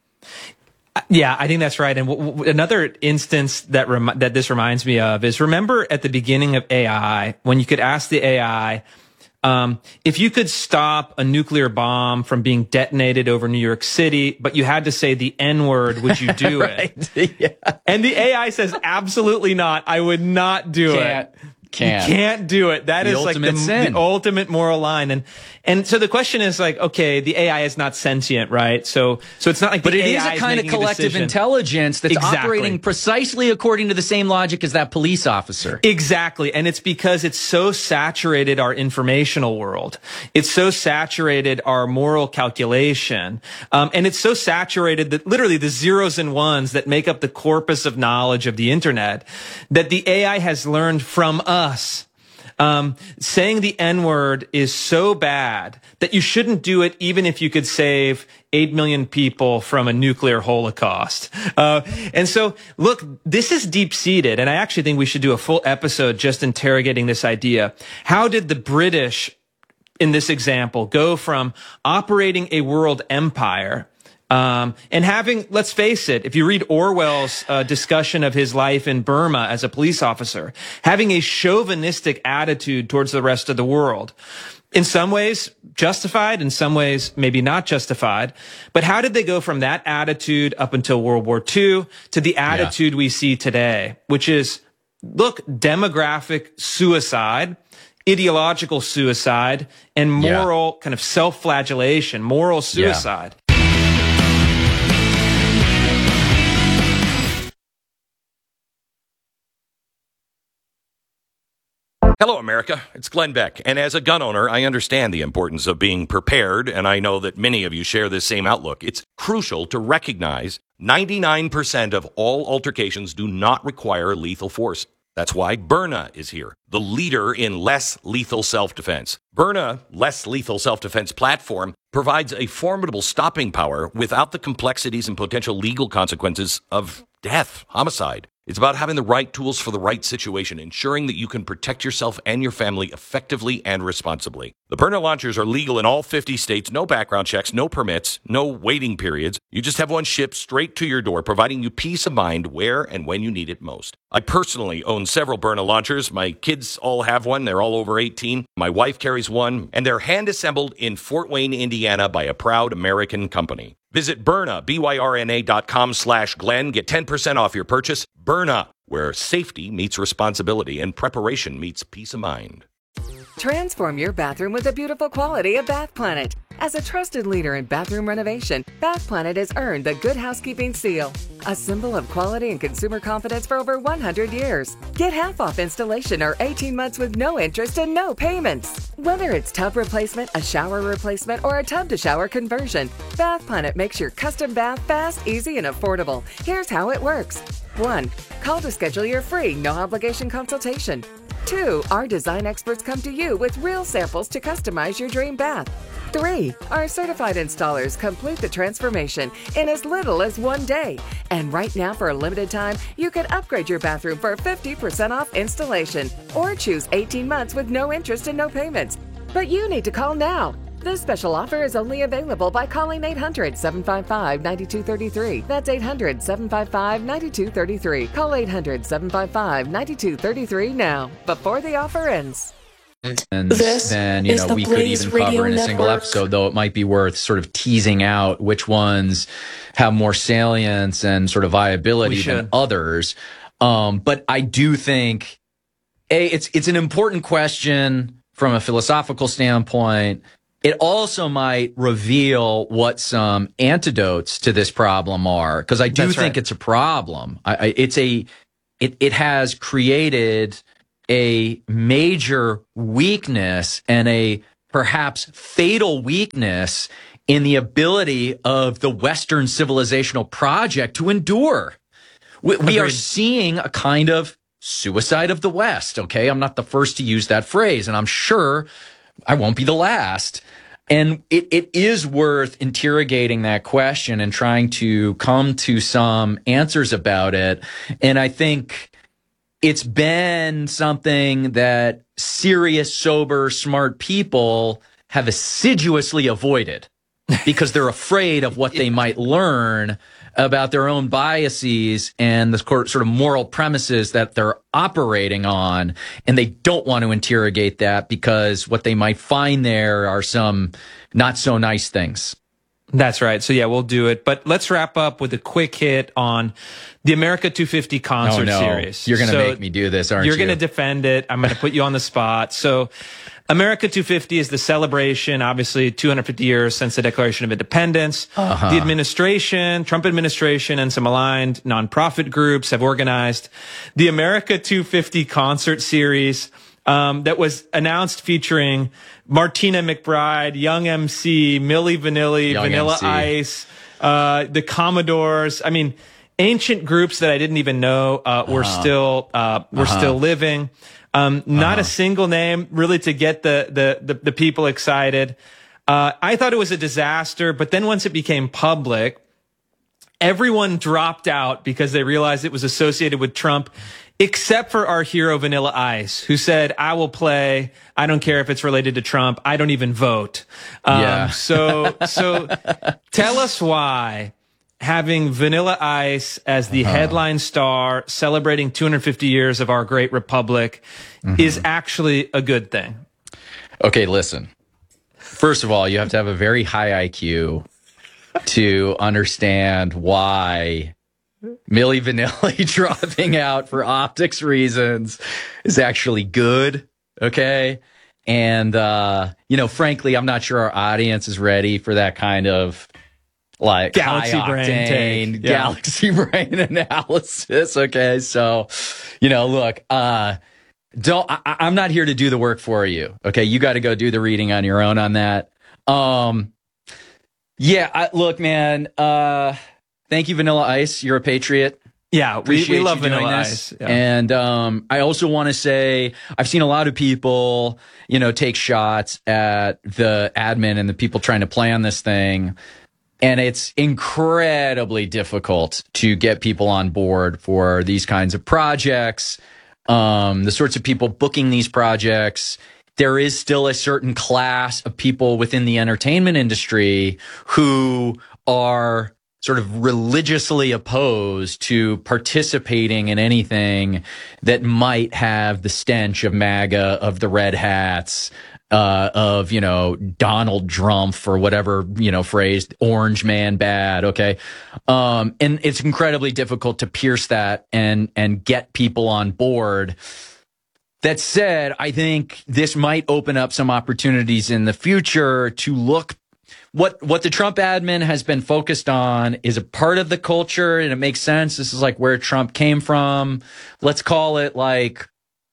Yeah, I think that's right. And w- w- another instance that rem- that this reminds me of is, remember at the beginning of A I, when you could ask the A I, Um, if you could stop a nuclear bomb from being detonated over New York City, but you had to say the N-word, would you do right. it? Yeah. And the A I says, absolutely not. I would not do Can't. it. Can't. You can't do it. That The is like ultimate the, sin. the ultimate moral line. And, and so the question is like, okay, the A I is not sentient, right? So, so it's not like But the it A is I a kind of making a collective decision. intelligence that's Exactly. operating precisely according to the same logic as that police officer. Exactly. And it's because it's so saturated our informational world. It's so saturated our moral calculation. Um, and it's so saturated that literally the zeros and ones that make up the corpus of knowledge of the internet, that the A I has learned from us. Um, saying the N-word is so bad that you shouldn't do it even if you could save eight million people from a nuclear holocaust. Uh, and so, look, this is deep-seated, and I actually think we should do a full episode just interrogating this idea. How did the British, in this example, go from operating a world empire Um, and having, let's face it, if you read Orwell's uh, discussion of his life in Burma as a police officer, having a chauvinistic attitude towards the rest of the world, in some ways justified, in some ways maybe not justified. But how did they go from that attitude up until World War Two to the attitude yeah. we see today, which is, look, demographic suicide, ideological suicide, and moral yeah. kind of self-flagellation, moral suicide. Yeah. Hello, America. It's Glenn Beck. And as a gun owner, I understand the importance of being prepared, and I know that many of you share this same outlook. It's crucial to recognize ninety-nine percent of all altercations do not require lethal force. That's why Byrna is here, the leader in less lethal self-defense. Byrna, less lethal self-defense platform, provides a formidable stopping power without the complexities and potential legal consequences of death, homicide. It's about having the right tools for the right situation, ensuring that you can protect yourself and your family effectively and responsibly. The Byrna launchers are legal in all fifty states, no background checks, no permits, no waiting periods. You just have one shipped straight to your door, providing you peace of mind where and when you need it most. I personally own several Byrna launchers. My kids all have one. They're all over eighteen. My wife carries one, and they're hand-assembled in Fort Wayne, Indiana by a proud American company. Visit Byrna, B Y R N A dot com slash Glenn. Get ten percent off your purchase. Burn Up, where safety meets responsibility and preparation meets peace of mind. Transform your bathroom with the beautiful quality of Bath Planet. As a trusted leader in bathroom renovation, Bath Planet has earned the Good Housekeeping seal, a symbol of quality and consumer confidence for over one hundred years. Get half off installation or eighteen months with no interest and no payments. Whether it's tub replacement, a shower replacement, or a tub-to-shower conversion, Bath Planet makes your custom bath fast, easy, and affordable. Here's how it works. one. Call to schedule your free, no-obligation consultation. two. Our design experts come to you with real samples to customize your dream bath. three. Our certified installers complete the transformation in as little as one day. And right now, for a limited time, you can upgrade your bathroom for fifty percent off installation or choose eighteen months with no interest and no payments. But you need to call now. This special offer is only available by calling eight hundred, seven five five, nine two three three. That's eight hundred, seven five five, nine two three three. Call eight hundred, seven five five, nine two three three now, before the offer ends. And then, you know, we could even cover in a single episode, though it might be worth sort of teasing out which ones have more salience and sort of viability than others. Um, but I do think, A, it's, it's an important question from a philosophical standpoint. It also might reveal what some antidotes to this problem are, because I do That's think right. it's a problem. I, I, it's a, it, it has created a major weakness and a perhaps fatal weakness in the ability of the Western civilizational project to endure. We, we are seeing a kind of suicide of the West. Okay. I'm not the first to use that phrase, and I'm sure I won't be the last. And it, it is worth interrogating that question and trying to come to some answers about it. And I think it's been something that serious, sober, smart people have assiduously avoided because they're afraid of what they might learn about their own biases and the sort of moral premises that they're operating on. And they don't want to interrogate that because what they might find there are some not so nice things. That's right. So yeah, we'll do it. But let's wrap up with a quick hit on the America two fifty concert oh, no. series. You're going to so make me do this, aren't you're you? You're going to defend it. I'm going to put you on the spot. So America two fifty is the celebration, obviously two hundred fifty years since the Declaration of Independence. Uh-huh. The administration, Trump administration, and some aligned nonprofit groups have organized the America two fifty concert series um, that was announced featuring Martina McBride, Young M C, Milli Vanilli, Young Vanilla M C. Ice, uh, the Commodores. I mean, ancient groups that I didn't even know uh, were Uh-huh. still uh, were Uh-huh. still living. Um, not Uh-huh. a single name really to get the the the, the people excited. Uh, I thought it was a disaster, but then once it became public, everyone dropped out because they realized it was associated with Trump, except for our hero Vanilla Ice, who said, "I will play. I don't care if it's related to Trump. I don't even vote." Um, Yeah. so so tell us why having Vanilla Ice as the Uh-huh. headline star celebrating two hundred fifty years of our great republic Mm-hmm. is actually a good thing. Okay, listen. First of all, you have to have a very high I Q to understand why Milli Vanilli dropping out for optics reasons is actually good. Okay. And, uh, you know, frankly, I'm not sure our audience is ready for that kind of like Galaxy high brain octane take. Yeah. galaxy brain analysis. Okay. So, you know, look, uh, don't, I, I'm not here to do the work for you. Okay. You got to go do the reading on your own on that. Um, yeah, I, look, man, uh, thank you, Vanilla Ice. You're a patriot. Yeah, we, Appreciate we love you doing Vanilla this. Ice. Yeah. And um, I also want to say I've seen a lot of people, you know, take shots at the admin and the people trying to plan this thing. And it's incredibly difficult to get people on board for these kinds of projects. Um, the sorts of people booking these projects. There is still a certain class of people within the entertainment industry who are sort of religiously opposed to participating in anything that might have the stench of MAGA, of the red hats, uh, of, you know, Donald Trump or whatever, you know, phrase, orange man bad. Okay. Um, and it's incredibly difficult to pierce that and, and get people on board. That said, I think this might open up some opportunities in the future to look. What what the Trump admin has been focused on is a part of the culture, and it makes sense. This is like where Trump came from. Let's call it like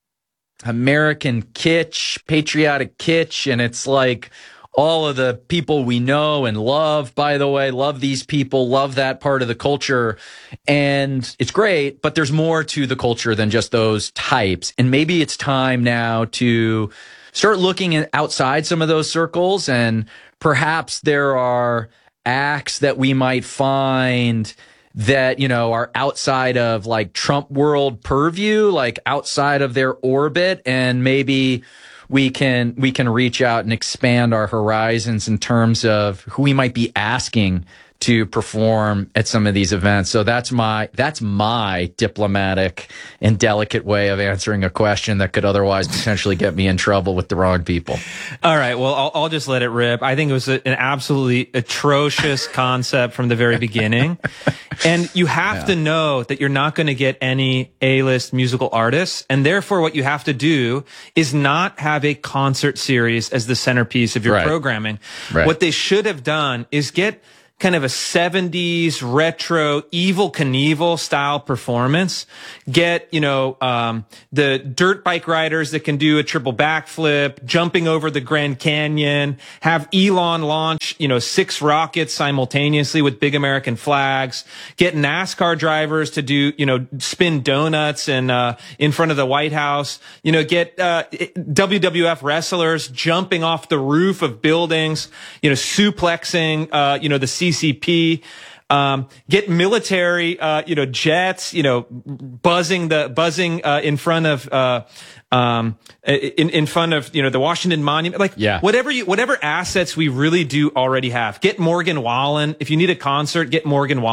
American kitsch, patriotic kitsch, and it's like all of the people we know and love, by the way, love these people, love that part of the culture. And it's great, but there's more to the culture than just those types. And maybe it's time now to start looking at outside some of those circles, and perhaps there are acts that we might find that, you know, are outside of like Trump world purview, like outside of their orbit, and maybe we can we can reach out and expand our horizons in terms of who we might be asking to perform at some of these events. So that's my that's my diplomatic and delicate way of answering a question that could otherwise potentially get me in trouble with the wrong people. All right. Well, I'll, I'll just let it rip. I think it was a, an absolutely atrocious concept from the very beginning. And you have yeah. to know that you're not going to get any A-list musical artists. And therefore, what you have to do is not have a concert series as the centerpiece of your right. programming. Right. What they should have done is get kind of a seventies retro Evel Knievel style performance. Get, you know, um, the dirt bike riders that can do a triple backflip, jumping over the Grand Canyon, have Elon launch, you know, six rockets simultaneously with big American flags, get NASCAR drivers to do, you know, spin donuts and, uh, in front of the White House, you know, get, uh, W W F wrestlers jumping off the roof of buildings, you know, suplexing, uh, you know, the C C P, um, get military, uh, you know, jets, you know, buzzing the, buzzing, uh, in front of, uh, um, in, in front of, you know, the Washington Monument, like, yeah. whatever you, whatever assets we really do already have. Get Morgan Wallen. If you need a concert, get Morgan Wallen.